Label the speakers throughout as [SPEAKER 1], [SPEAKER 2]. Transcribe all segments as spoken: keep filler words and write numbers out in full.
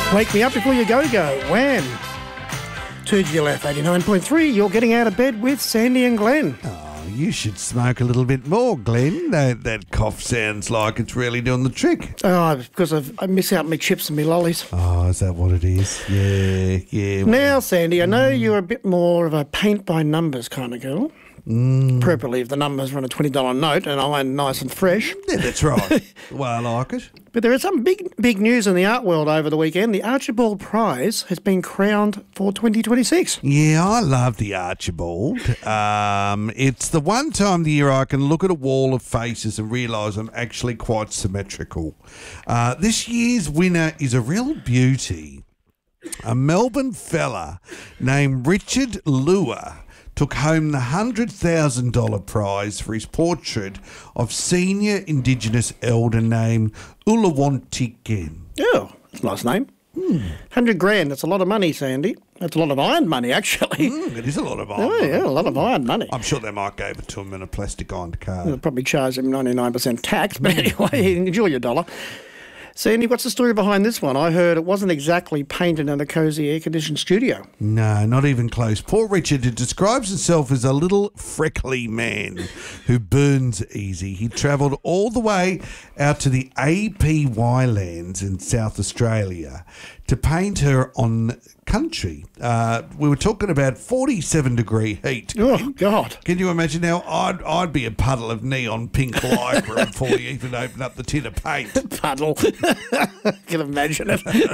[SPEAKER 1] Wake me up before you go go. Wham! two G L F eighty-nine point three, you're getting out of bed with Sandy and Glenn.
[SPEAKER 2] Oh, you should smoke a little bit more, Glenn. That, that cough sounds like it's really doing the trick.
[SPEAKER 1] Oh, because I've, I miss out my chips and my lollies.
[SPEAKER 2] Oh, is that what it is? Yeah, yeah.
[SPEAKER 1] Now, Sandy, I know you're a bit more of a paint-by-numbers kind of girl.
[SPEAKER 2] Mm.
[SPEAKER 1] Preferably if the numbers run a twenty dollar note and iron nice and fresh.
[SPEAKER 2] Yeah, that's right. Well, I like it.
[SPEAKER 1] But there is some big, big news in the art world over the weekend. The Archibald Prize has been crowned for twenty twenty-six.
[SPEAKER 2] Yeah, I love the Archibald. Um, it's the one time of the year I can look at a wall of faces and realise I'm actually quite symmetrical. Uh, this year's winner is a real beauty. A Melbourne fella named Richard Lua took home the one hundred thousand dollars prize for his portrait of senior Indigenous elder named Ulawantiken.
[SPEAKER 1] Oh, that's a nice name. Hmm. one hundred grand, that's a lot of money, Sandy. That's a lot of iron money, actually.
[SPEAKER 2] Mm, it is a lot of iron
[SPEAKER 1] Oh,
[SPEAKER 2] money.
[SPEAKER 1] yeah, a lot of iron money.
[SPEAKER 2] I'm sure they might give it to him in a plastic ironed card.
[SPEAKER 1] They'll probably charge him ninety-nine percent tax, but anyway, enjoy your dollar. Sandy, what's the story behind this one? I heard it wasn't exactly painted in a cosy air-conditioned studio.
[SPEAKER 2] No, not even close. Poor Richard, who describes himself as a little freckly man who burns easy. He travelled all the way out to the A P Y lands in South Australia to paint her on country. Uh, we were talking about forty-seven degree heat.
[SPEAKER 1] Oh, God.
[SPEAKER 2] Can you imagine now? I'd, I'd be a puddle of neon pink lycra before you even open up the tin of paint.
[SPEAKER 1] Puddle. I can imagine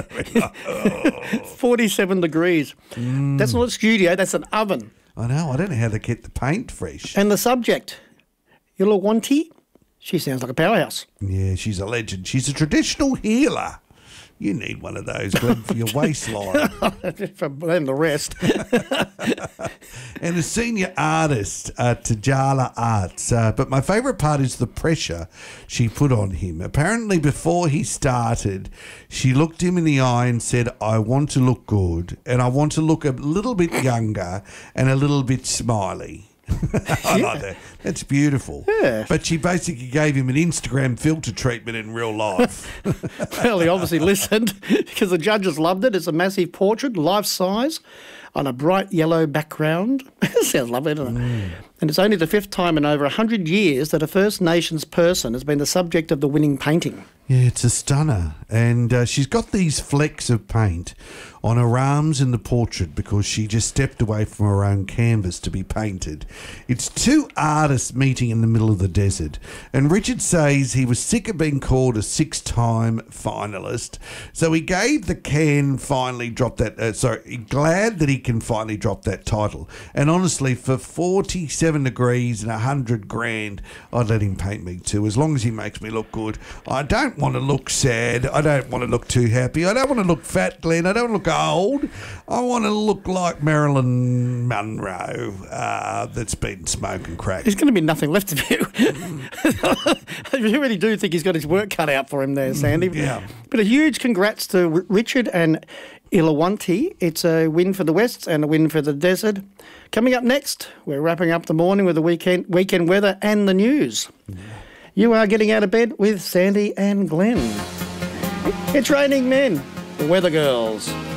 [SPEAKER 1] it. forty-seven degrees. Mm. That's not a studio, that's an oven.
[SPEAKER 2] I know. I don't know how they keep the paint fresh.
[SPEAKER 1] And the subject, Ulawanti, she sounds like a powerhouse.
[SPEAKER 2] Yeah, she's a legend. She's a traditional healer. You need one of those, Glenn, for your waistline.
[SPEAKER 1] For then the rest.
[SPEAKER 2] And a senior artist at Tajala Arts. Uh, but my favourite part is the pressure she put on him. Apparently, before he started, she looked him in the eye and said, I want to look good and I want to look a little bit younger and a little bit smiley. I
[SPEAKER 1] Yeah.
[SPEAKER 2] like that. That's beautiful.
[SPEAKER 1] Yeah.
[SPEAKER 2] But she basically gave him an Instagram filter treatment in real life.
[SPEAKER 1] Well, he obviously listened because the judges loved it. It's a massive portrait, life size, on a bright yellow background. Sounds lovely, doesn't it? Mm. And it's only the fifth time in over one hundred years that a First Nations person has been the subject of the winning painting.
[SPEAKER 2] Yeah, it's a stunner. And uh, she's got these flecks of paint on her arms in the portrait because she just stepped away from her own canvas to be painted. It's two artists meeting in the middle of the desert. And Richard says he was sick of being called a six-time finalist. So he gave the can finally drop that, uh, sorry, glad that he can finally drop that title. And honestly, for forty-seven degrees and one hundred grand, I'd let him paint me too, as long as he makes me look good. I don't want to look sad. I don't want to look too happy. I don't want to look fat, Glenn. I don't want to look old. I want to look like Marilyn Monroe uh, that's been smoking crack.
[SPEAKER 1] There's going to be nothing left of you. I really do think he's got his work cut out for him there, Sandy.
[SPEAKER 2] Yeah.
[SPEAKER 1] But a huge congrats to R- Richard and Ulawanti. It's a win for the West and a win for the desert. Coming up next, we're wrapping up the morning with the weekend weekend weather and the news. Yeah. You are getting out of bed with Sandy and Glenn. It's raining men, the Weather Girls.